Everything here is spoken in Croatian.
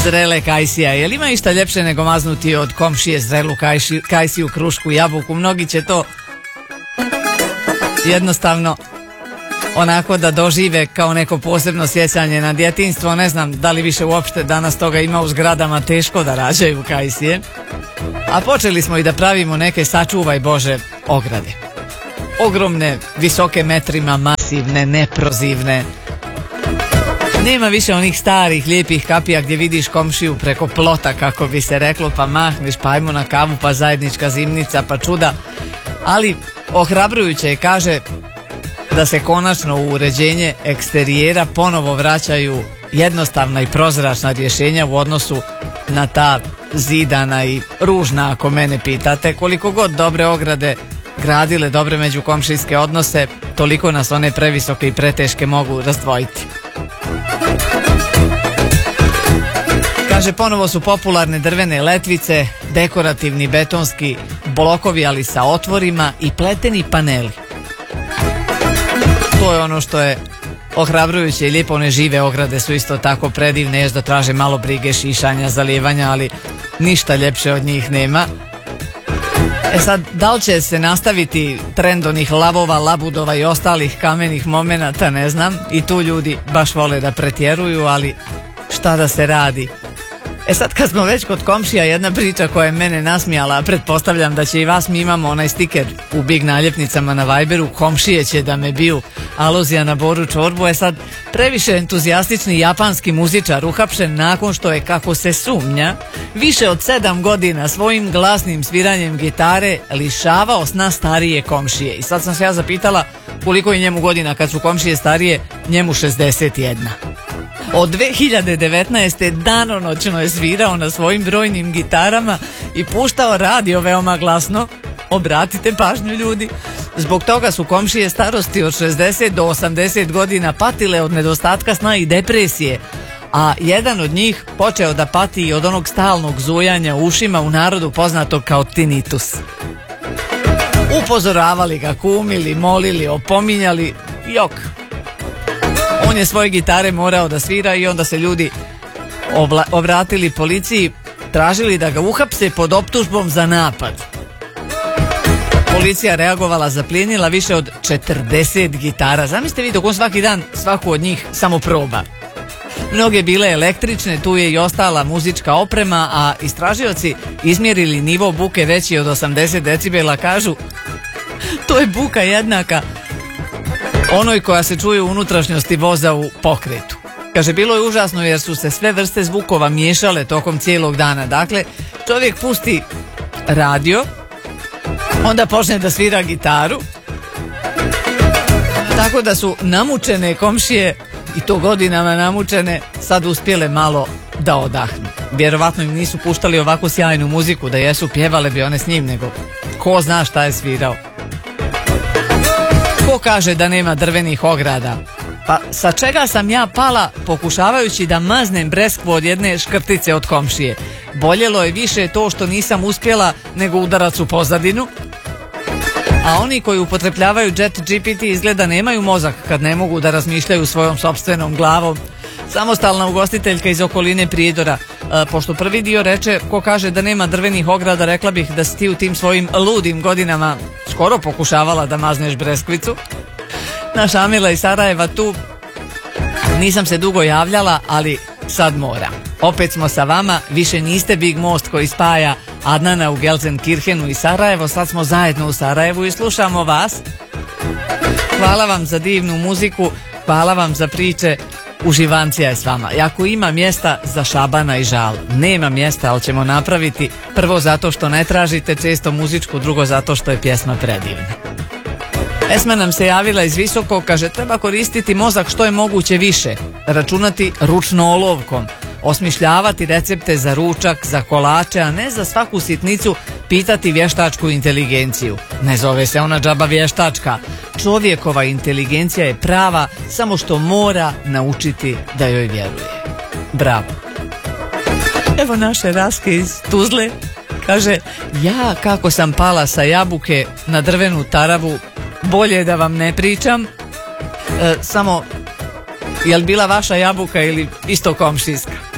zrele kajsija. Jel ima išta ljepše nego maznuti od komšije zrelu kajsiju, krušku, jabuku? Mnogi će to jednostavno onako da dožive kao neko posebno sjećanje na djetinjstvo. Ne znam da li više uopšte danas toga ima u zgradama, teško da rađaju kajsije. A počeli smo i da pravimo neke, sačuvaj Bože, ograde. Ogromne, visoke metrima, masivne, neprozivne. Nema više onih starih, lijepih kapija gdje vidiš komšiju preko plota, kako bi se reklo, pa mahneš, pa ajmo na kavu, pa zajednička zimnica, pa čuda. Ali ohrabrujuće je, kaže, da se konačno u uređenje eksterijera ponovo vraćaju jednostavna i prozračna rješenja u odnosu na ta zidana i ružna, ako mene pitate. Koliko god dobre ograde gradile dobre međukomšijske odnose, toliko nas one previsoke i preteške mogu razdvojiti. Kaže, ponovo su popularne drvene letvice, dekorativni betonski blokovi, ali sa otvorima, i pleteni paneli. To je ono što je ohrabrujuće i lijepo. One žive ograde su isto tako predivne, još da traže malo brige, šišanja, zalijevanja, ali ništa ljepše od njih nema. Sad, da li će se nastaviti trend onih lavova, labudova i ostalih kamenih momenata, ne znam. I tu ljudi baš vole da pretjeruju, ali šta da se radi. Sad, kad smo već kod komšija, jedna priča koja je mene nasmijala, a pretpostavljam da će i vas. Mi imamo onaj stiker u big naljepnicama na Viberu, komšije će da me biju, aluzija na Boru Čorbu. Sad, previše entuzijastični japanski muzičar uhapšen nakon što je, kako se sumnja, više od 7 godina svojim glasnim sviranjem gitare lišavao sna starije komšije. I sad sam se ja zapitala koliko je njemu godina kad su komšije starije. Njemu 61. Od 2019. danonoćno je svirao na svojim brojnim gitarama i puštao radio veoma glasno. Obratite pažnju, ljudi. Zbog toga su komšije starosti od 60 do 80 godina patile od nedostatka sna i depresije, a jedan od njih počeo da pati i od onog stalnog zujanja u ušima, u narodu poznatog kao tinnitus. Upozoravali ga, kumili, molili, opominjali, jok. On je svoje gitare morao da svira i onda se ljudi obratili policiji, tražili da ga uhapse pod optužbom za napad. Policija reagovala, zaplijenila više od 40 gitara. Zamislite vi, dok on svaki dan svaku od njih samo proba. Mnoge bile električne, tu je i ostala muzička oprema, a istražioci izmjerili nivo buke veći od 80 decibela. Kažu, to je buka jednaka onoj koja se čuje u unutrašnjosti voza u pokretu. Kaže, bilo je užasno jer su se sve vrste zvukova miješale tokom cijelog dana. Dakle, čovjek pusti radio, onda počne da svira gitaru, tako da su namučene komšije, i to godinama namučene, sad uspjele malo da odahnu. Vjerovatno im nisu puštali ovakvu sjajnu muziku, da jesu pjevale bi one s njim, nego ko zna šta je svirao. Ko kaže da nema drvenih ograda? Pa sa čega sam ja pala pokušavajući da maznem breskvu od jedne škrtice od komšije? Boljelo je više to što nisam uspjela nego udarac u pozadinu. A oni koji upotrebljavaju ChatGPT izgleda nemaju mozak kad ne mogu da razmišljaju svojom sopstvenom glavom. Samostalna ugostiteljka iz okoline Prijedora. Pošto prvi dio reče, ko kaže da nema drvenih ograda, rekla bih da si ti u tim svojim ludim godinama skoro pokušavala da mazneš breskvicu. Naša Amila iz Sarajeva tu. Nisam se dugo javljala, ali sad moram. Opet smo sa vama, više niste Big Most koji spaja Adnana u Gelsenkirchenu i Sarajevo, sad smo zajedno u Sarajevu i slušamo vas. Hvala vam za divnu muziku, hvala vam za priče, uživancija je s vama. I ako ima mjesta za Šabana i Žal, nema mjesta, ali ćemo napraviti, prvo zato što ne tražite često muzičku, drugo zato što je pjesma predivna. Esma nam se javila iz Visokog, kaže, treba koristiti mozak što je moguće više, računati ručno olovkom, osmišljavati recepte za ručak, za kolače, a ne za svaku sitnicu pitati vještačku inteligenciju. Ne zove se ona džaba vještačka. Čovjekova inteligencija je prava, samo što mora naučiti da joj vjeruje. Bravo. Evo naše Raske iz Tuzle, kaže, ja kako sam pala sa jabuke na drvenu taravu, bolje da vam ne pričam. Samo, jel bila vaša jabuka ili isto komšijska?